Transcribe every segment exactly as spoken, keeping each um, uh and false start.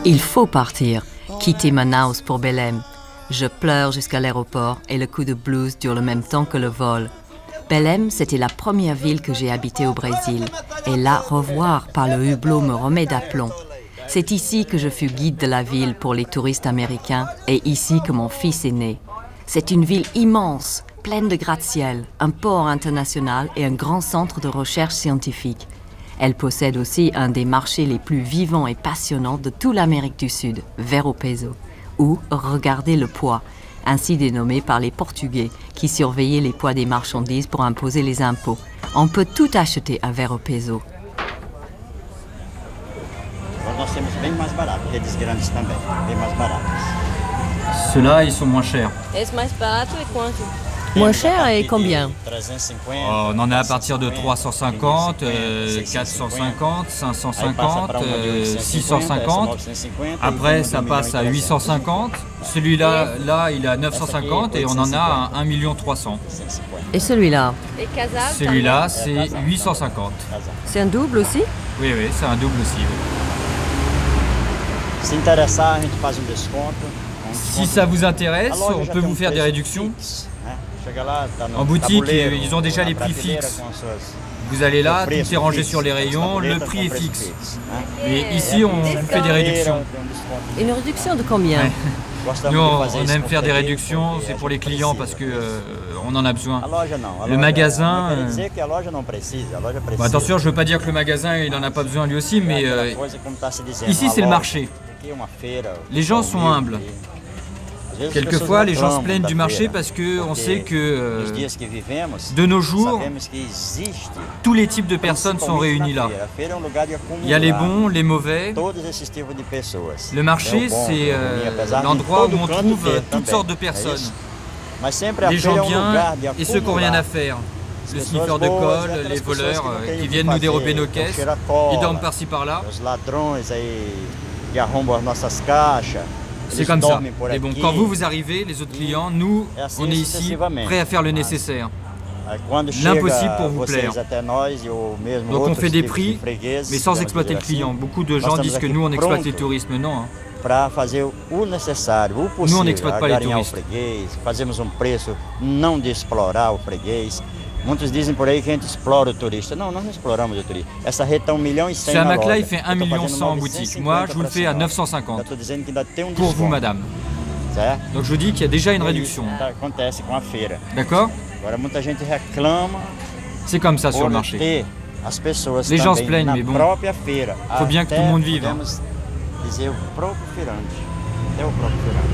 Il faut partir, quitter Manaus pour Belém. Je pleure jusqu'à l'aéroport et le coup de blues dure le même temps que le vol. Belém, c'était la première ville que j'ai habitée au Brésil. Et la revoir par le hublot me remet d'aplomb. C'est ici que je fus guide de la ville pour les touristes américains et ici que mon fils est né. C'est une ville immense, pleine de gratte-ciel, un port international et un grand centre de recherche scientifique. Elle possède aussi un des marchés les plus vivants et passionnants de toute l'Amérique du Sud, Ver o Peso, ou Regardez le poids, ainsi dénommé par les Portugais qui surveillaient les poids des marchandises pour imposer les impôts. On peut tout acheter à Ver o Peso. Nós temos bem mais barato, redes grandes também, bem mais baratos. Ceux-là, ils sont moins chers. Esse mais barato e quanto? Moins cher et combien? Oh, on en a à partir de trois cent cinquante, euh, quatre cent cinquante, cinq cent cinquante, euh, six cent cinquante. Après, ça passe à huit cent cinquante. Celui-là, là, il est à neuf cent cinquante et on en a à un million trois cents. Et celui-là? Celui-là, c'est huit cent cinquante. C'est un double aussi? Oui, oui, c'est un double aussi. Oui. Se interessar, a gente faz um desconto. Si ça vous intéresse, on peut vous faire des réductions. En boutique, ils ont déjà les prix fixes. Vous allez là, tout est rangé sur les rayons, le prix est fixe. Mais ici, on vous fait des réductions. Une réduction de combien? Nous, on aime faire des réductions, c'est pour les clients parce que euh, on en a besoin. Le magasin... Euh... Bon, attention, je ne veux pas dire que le magasin, il n'en a pas besoin lui aussi, mais euh, ici, c'est le marché. Les gens sont humbles. Quelquefois, les gens se plaignent du marché parce qu'on sait que euh, de nos jours, tous les types de personnes sont réunis là. Il y a les bons, les mauvais. Le marché, c'est euh, l'endroit où on trouve toutes sortes de personnes. Les gens bien et ceux qui n'ont rien à faire. Le sniffer de colle, les voleurs euh, qui viennent nous dérober nos caisses, ils dorment par-ci par-là. C'est comme ça. Mais bon, quand vous, vous arrivez, les autres clients, nous, on est ici, prêts à faire le nécessaire. L'impossible pour vous plaire. Donc on fait des prix, mais sans exploiter le client. Beaucoup de gens disent que nous, on exploite les touristes, mais non. Hein. Nous, on n'exploite pas les touristes. Muitos dizem por aí que a gente explora o turista. Não, nós não exploramos o turista. Essa rede está um milhão e cem na loja. Ce hamac-là, il fait un million cent en boutique. Moi, je vous le fais à neuf cent cinquante. Pour vous, madame. Donc je vous dis qu'il y a déjà une réduction. Acontece com a feira. D'accord? Agora muita gente reclama. C'est comme ça sur le marché. Les gens se plaignent, mais bon, il faut bien que tout le monde vive. Dizer o próprio feirante. Até o próprio feirante.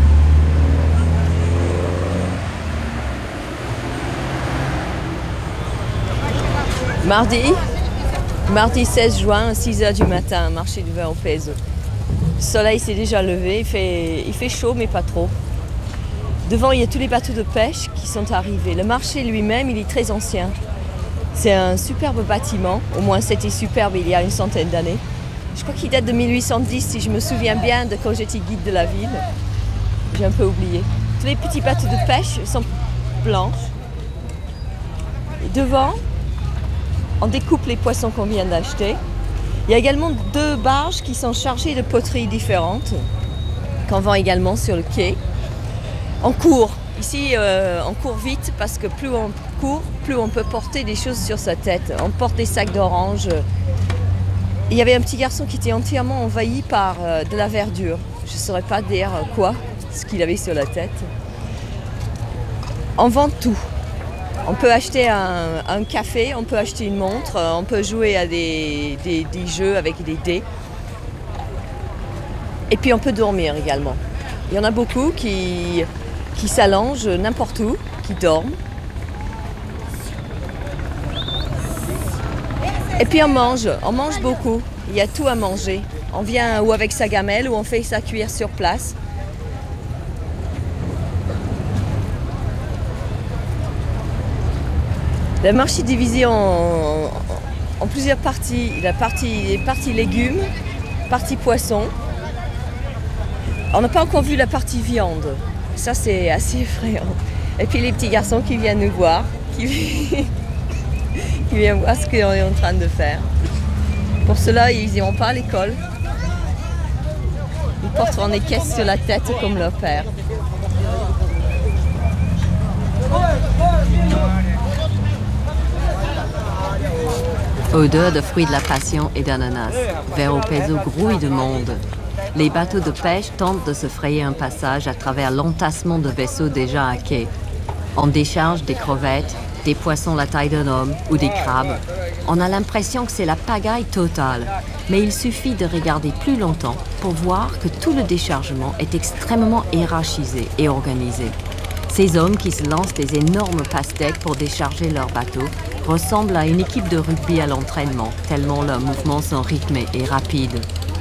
Mardi, mardi seize juin, à six heures du matin, marché du Ver o Peso. Le soleil s'est déjà levé, il fait, il fait chaud mais pas trop. Devant, il y a tous les bateaux de pêche qui sont arrivés. Le marché lui-même, il est très ancien. C'est un superbe bâtiment, au moins c'était superbe il y a une centaine d'années. Je crois qu'il date de mille huit cent dix, si je me souviens bien, de quand j'étais guide de la ville. J'ai un peu oublié. Tous les petits bateaux de pêche sont blanches. Et devant, on découpe les poissons qu'on vient d'acheter. Il y a également deux barges qui sont chargées de poteries différentes, qu'on vend également sur le quai. On court. Ici, euh, on court vite parce que plus on court, plus on peut porter des choses sur sa tête. On porte des sacs d'orange. Il y avait un petit garçon qui était entièrement envahi par euh, de la verdure. Je ne saurais pas dire quoi, ce qu'il avait sur la tête. On vend tout. On peut acheter un, un café, on peut acheter une montre, on peut jouer à des, des, des jeux avec des dés. Et puis on peut dormir également. Il y en a beaucoup qui, qui s'allongent n'importe où, qui dorment. Et puis on mange, on mange beaucoup. Il y a tout à manger. On vient ou avec sa gamelle ou on fait sa cuire sur place. Le marché est divisé en, en plusieurs parties. La partie, partie légumes, partie poisson. On n'a pas encore vu la partie viande. Ça, c'est assez effrayant. Et puis les petits garçons qui viennent nous voir, qui, qui viennent voir ce qu'on est en train de faire. Pour cela, ils n'iront pas à l'école. Ils porteront des caisses sur la tête comme leur père. Odeur de fruits de la passion et d'ananas. Vero Peso grouille de monde. Les bateaux de pêche tentent de se frayer un passage à travers l'entassement de vaisseaux déjà à quai. On décharge des crevettes, des poissons la taille d'un homme ou des crabes. On a l'impression que c'est la pagaille totale, mais il suffit de regarder plus longtemps pour voir que tout le déchargement est extrêmement hiérarchisé et organisé. Ces hommes qui se lancent des énormes pastèques pour décharger leurs bateaux ressemblent à une équipe de rugby à l'entraînement, tellement leurs mouvements sont rythmés et rapides.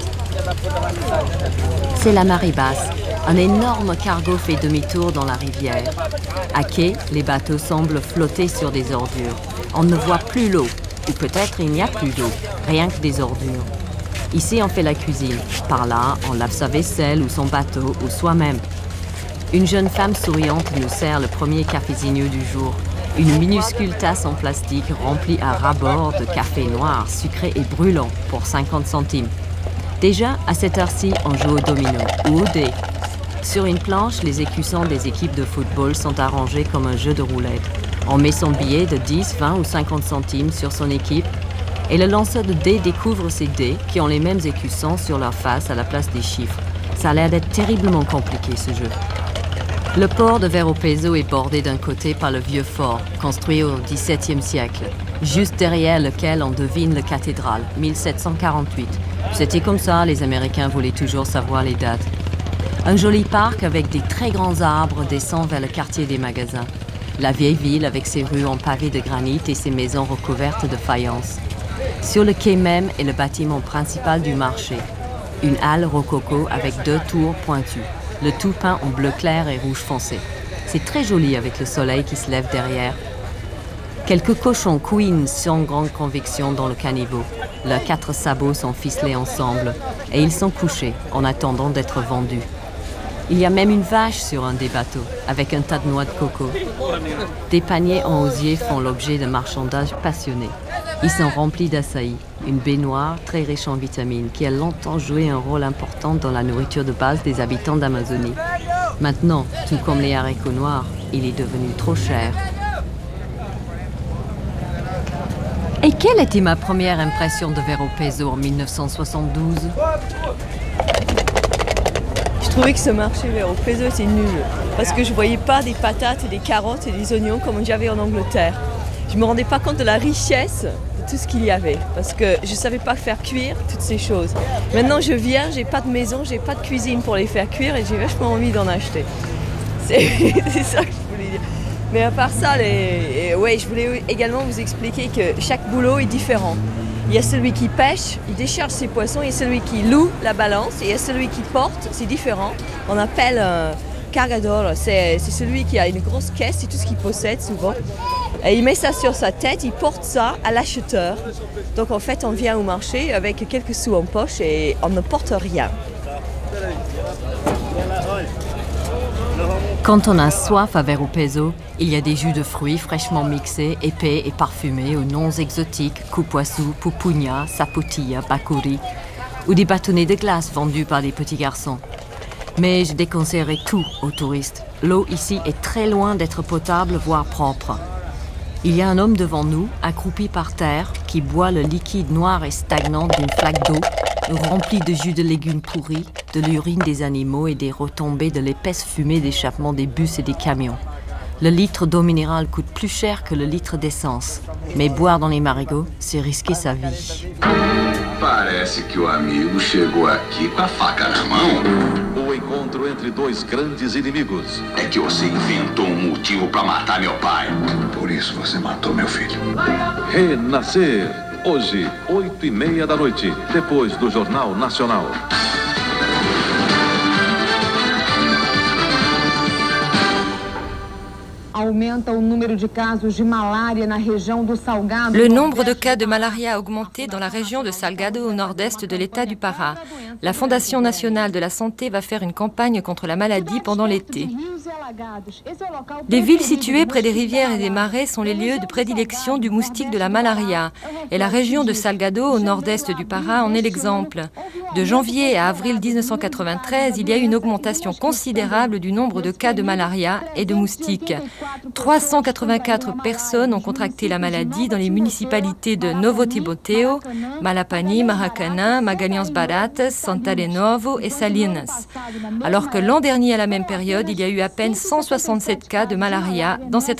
C'est la marée basse. Un énorme cargo fait demi-tour dans la rivière. À quai, les bateaux semblent flotter sur des ordures. On ne voit plus l'eau, ou peut-être il n'y a plus d'eau, rien que des ordures. Ici, on fait la cuisine. Par là, on lave sa vaisselle ou son bateau, ou soi-même. Une jeune femme souriante nous sert le premier cafézinho du jour. Une minuscule tasse en plastique remplie à ras-bord de café noir, sucré et brûlant pour cinquante centimes. Déjà, à cette heure-ci, on joue au domino ou au dé. Sur une planche, les écussons des équipes de football sont arrangés comme un jeu de roulette. On met son billet de dix, vingt ou cinquante centimes sur son équipe et le lanceur de dés découvre ces dés qui ont les mêmes écussons sur leur face à la place des chiffres. Ça a l'air d'être terriblement compliqué, ce jeu. Le port de Vero Peso est bordé d'un côté par le vieux fort, construit au dix-septième siècle, juste derrière lequel on devine la cathédrale, mille sept cent quarante-huit. C'était comme ça, les Américains voulaient toujours savoir les dates. Un joli parc avec des très grands arbres descend vers le quartier des magasins. La vieille ville avec ses rues en pavé de granit et ses maisons recouvertes de faïence. Sur le quai même est le bâtiment principal du marché, une halle rococo avec deux tours pointues. Le tout peint en bleu clair et rouge foncé. C'est très joli avec le soleil qui se lève derrière. Quelques cochons couinent sans grande conviction dans le caniveau. Leurs quatre sabots sont ficelés ensemble et ils sont couchés en attendant d'être vendus. Il y a même une vache sur un des bateaux avec un tas de noix de coco. Des paniers en osier font l'objet de marchandages passionnés. Ils sont remplis d'açaï, une baignoire très riche en vitamines qui a longtemps joué un rôle important dans la nourriture de base des habitants d'Amazonie. Maintenant, tout comme les haricots noirs, il est devenu trop cher. Et quelle était ma première impression de Vero Peso en mille neuf cent soixante-douze? Je trouvais que ce marché Vero Peso était nul, parce que je voyais pas des patates, et des carottes et des oignons comme j'avais en Angleterre. Je me rendais pas compte de la richesse de tout ce qu'il y avait, parce que je savais pas faire cuire toutes ces choses. Maintenant je viens, j'ai pas de maison, j'ai pas de cuisine pour les faire cuire et j'ai vachement envie d'en acheter. C'est, c'est ça que je voulais dire. Mais à part ça, les... ouais, je voulais également vous expliquer que chaque boulot est différent. Il y a celui qui pêche, il décharge ses poissons, il y a celui qui loue la balance, et il y a celui qui porte, c'est différent. On appelle un cargador, c'est, c'est celui qui a une grosse caisse, c'est tout ce qu'il possède souvent. Et il met ça sur sa tête, il porte ça à l'acheteur. Donc en fait, on vient au marché avec quelques sous en poche et on ne porte rien. Quand on a soif à Vero Peso, il y a des jus de fruits fraîchement mixés, épais et parfumés aux noms exotiques, cupuaçu, pupunha, sapotilla, bacuri, ou des bâtonnets de glace vendus par des petits garçons. Mais je déconseillerais tout aux touristes. L'eau ici est très loin d'être potable, voire propre. Il y a un homme devant nous, accroupi par terre, qui boit le liquide noir et stagnant d'une flaque d'eau, remplie de jus de légumes pourris, de l'urine des animaux et des retombées de l'épaisse fumée d'échappement des bus et des camions. Le litre d'eau minérale coûte plus cher que le litre d'essence. Mais boire dans les marigots, c'est risquer sa vie. Parece que o amigo chegou aqui com a faca na mão. O encontro entre dois grandes inimigos. É que você inventou um motivo para matar meu pai. Por isso você matou meu filho. Renascer. Hoje, oito e meia da noite, depois do Jornal Nacional. Le nombre de cas de malaria a augmenté dans la région de Salgado au nord-est de l'État du Pará. La Fondation nationale de la santé va faire une campagne contre la maladie pendant l'été. Les villes situées près des rivières et des marais sont les lieux de prédilection du moustique de la malaria. Et la région de Salgado, au nord-est du Pará, en est l'exemple. De janvier à avril mille neuf cent quatre-vingt-treize, il y a eu une augmentation considérable du nombre de cas de malaria et de moustiques. trois cent quatre-vingt-quatre personnes ont contracté la maladie dans les municipalités de Novo Timoteo, Malapani, Maracanã, Magalhães Baratas, Santa de Novo et Salinas. Alors que l'an dernier, à la même période, il y a eu à peine cent soixante-sept cas de malaria dans cette